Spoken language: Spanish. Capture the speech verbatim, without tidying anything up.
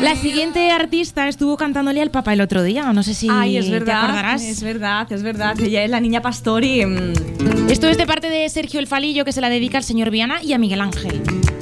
La siguiente artista estuvo cantándole al Papa el otro día, no sé si Ay, es verdad, te acordarás. Es verdad, es verdad. Ella es la niña Pastori. Esto es de parte de Sergio El Falillo, que se la dedica al señor Viana y a Miguel Ángel.